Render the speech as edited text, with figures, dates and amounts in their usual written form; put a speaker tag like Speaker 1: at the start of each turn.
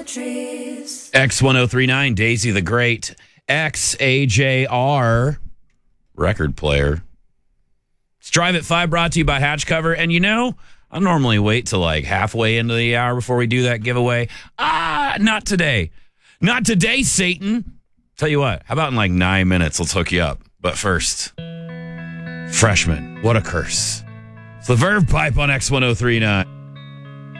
Speaker 1: trees.
Speaker 2: X1039, Daisy the Great, XAJR, record player. It's Drive at 5 brought to you by Hatch Cover. And I normally wait till like halfway into the hour before we do that giveaway. Not today. Not today, Satan. Tell you what, how about in like 9 minutes, let's hook you up. But first, Freshman, what a curse. It's the Verve Pipe on X1039.